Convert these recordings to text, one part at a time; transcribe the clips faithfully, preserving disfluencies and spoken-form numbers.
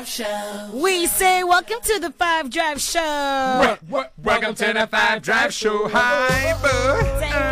Show. We say welcome to the Five Drive Show. Well, well, welcome to the Five Drive Show. Hi, boo.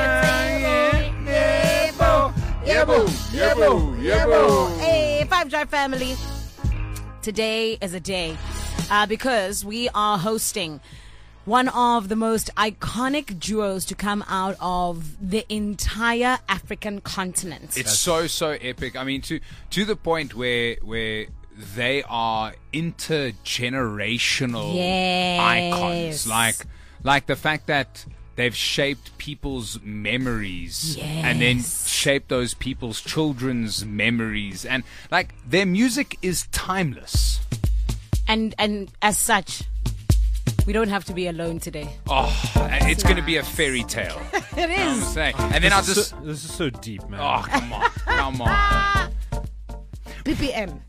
Yeah, boo. Yeah, boo. Yeah, boo. Yeah, boo. Hey, Five Drive family. Today is a day uh, because we are hosting one of the most iconic duos to come out of the entire African continent. It's so so epic. I mean, to to the point where where they are intergenerational Yes. icons. Like like the fact that they've shaped people's memories and then Yes. shaped those people's children's memories, and like their music is timeless. And and as such, we don't have to be alone today. Oh, it's going to be a fairy tale. It I'm is. saying. And then I'll This is just so, this is so deep, man. oh come on, come on. B P M.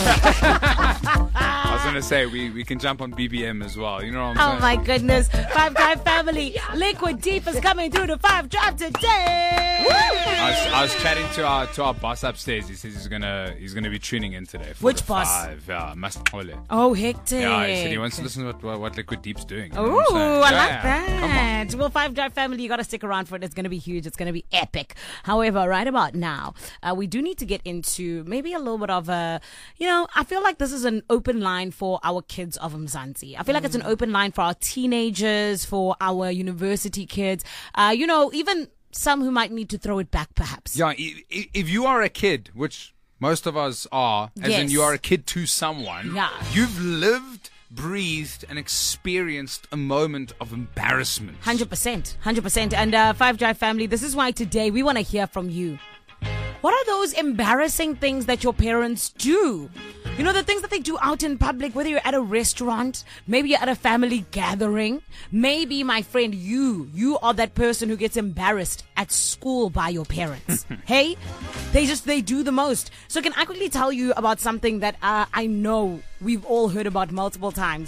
I was going to say, we, we can jump on B B M as well. You know what I'm Oh saying? my goodness. Five Drive family. Liquid Deep is coming through the Five Drive today. I was, I was chatting to our to our boss upstairs. He says he's gonna he's gonna be tuning in today. For Which the boss? Five, uh, Masole. Oh, hectic. Yeah, he said he wants to listen to what, what, what Liquid Deep's doing. You know Ooh, what I'm saying? I Yeah, like yeah. Come on. that. Well, Five Drive family, you got to stick around for it. It's going to be huge. It's going to be epic. However, right about now, uh, we do need to get into maybe a little bit of a, you know, I feel like this is an open line for our kids of Mzansi. I feel like it's an open line for our teenagers, for our university kids, uh, you know, even some who might need to throw it back perhaps. Yeah, i- i- if you are a kid, which most of us are, as in Yes. you are a kid to someone, Yeah. you've lived, breathed, and experienced a moment of embarrassment. one hundred percent. one hundred percent. And uh, Five Drive family, this is why today we want to hear from you. What are those embarrassing things that your parents do? You know, the things that they do out in public, whether you're at a restaurant, maybe you're at a family gathering. Maybe, my friend, you, you are that person who gets embarrassed at school by your parents. Hey, they just, they do the most. So can I quickly tell you about something that uh, I know we've all heard about multiple times?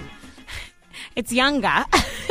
It's Younger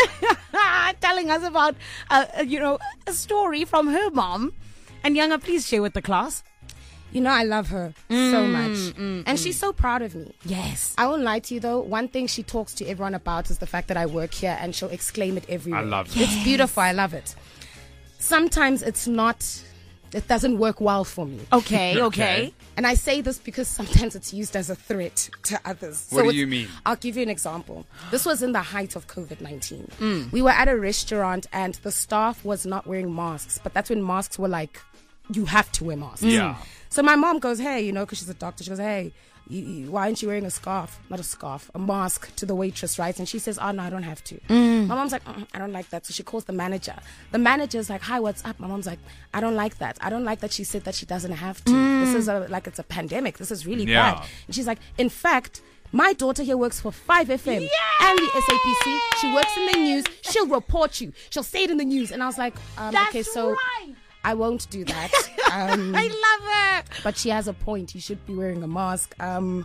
telling us about, uh, you know, a story from her mom. And Younger, please share with the class. You know, I love her so much. and she's so proud of me. Yes. I won't lie to you, though. One thing she talks to everyone about is the fact that I work here, and she'll exclaim it everywhere. I love that. It's beautiful. I love it. Sometimes it's not, it doesn't work well for me. Okay, okay. Okay. And I say this because sometimes it's used as a threat to others. What do it's- you mean? I'll give you an example. This was in the height of covid nineteen. We were at a restaurant and the staff was not wearing masks, but that's when masks were like, you have to wear masks. Yeah. So my mom goes, hey, you know, because she's a doctor, she goes, hey, you, you, why aren't you wearing a scarf? Not a scarf, a mask to the waitress, right? And she says, oh, no, I don't have to. My mom's like, mm, I don't like that. So she calls the manager. The manager's like, hi, what's up? My mom's like, I don't like that. I don't like that she said that she doesn't have to. This is a, like, it's a pandemic. This is really Yeah. bad. And she's like, in fact, my daughter here works for five F M and the S A P C. She works in the news. She'll report you. She'll say it in the news. And I was like, um, That's okay, so right. I won't do that. Um, I love her. but she has a point. You should be wearing a mask. Um,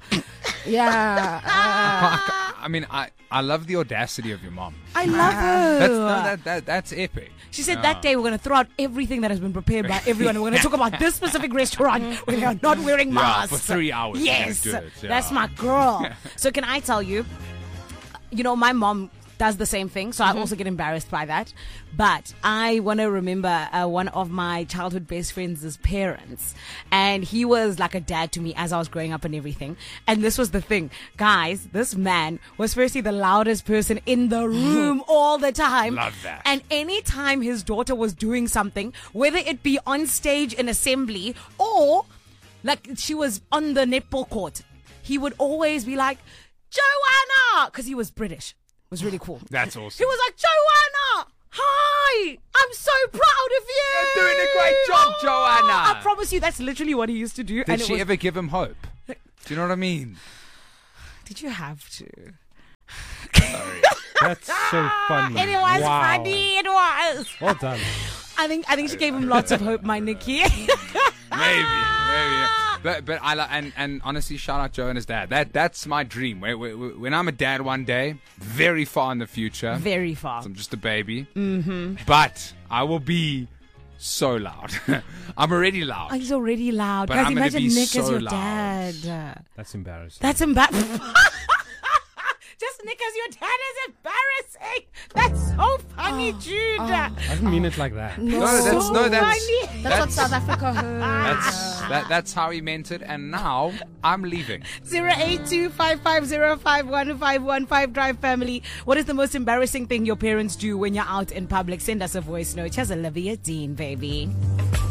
yeah. uh, I mean, I, I love the audacity of your mom. I love her. That's no, that, that that's epic. She said Yeah. that day we're going to throw out everything that has been prepared by everyone. We're going to talk about this specific restaurant where they are not wearing Yeah, masks. for three hours we're gonna Yes. do it, yeah. That's my girl. So can I tell you, you know, my mom does the same thing, so I also get embarrassed by that. But I want to remember uh, one of my childhood best friends' parents, and he was like a dad to me as I was growing up and everything. And this was the thing, guys. This man was firstly the loudest person in the room all the time. Love that. And anytime his daughter was doing something, whether it be on stage in assembly or like she was on the netball court, he would always be like, Joanna, because he was British. It was really cool. That's awesome. He was like, Joanna, hi, I'm so proud of you. You're doing a great job, Joanna. I promise you, that's literally what he used to do. Did and it she was, ever give him hope? Do you know what I mean? Did you have to? That's so funny. It was wow. funny. It was. Well done. I think I think she gave him lots of hope, my Nikki. Maybe, maybe. But but I li- and and honestly, shout out Joe and his dad. That that's my dream. When, when, when I'm a dad one day, very far in the future. Very far. I'm just a baby. Mm-hmm. But I will be so loud. I'm already loud. Oh, he's already loud. But Guys, I'm gonna imagine be Nick so as your loud. dad. That's embarrassing. That's embarrassing. Just Nick as your dad is embarrassing. That's so funny, Jude. I didn't mean it like that. No, that's no, that's funny. That's, what South Africa heard. that's that, that's how he meant it. And now I'm leaving. zero eight two five five zero five one five one five Drive family. What is the most embarrassing thing your parents do when you're out in public? Send us a voice note. Here's Olivia Dean, baby.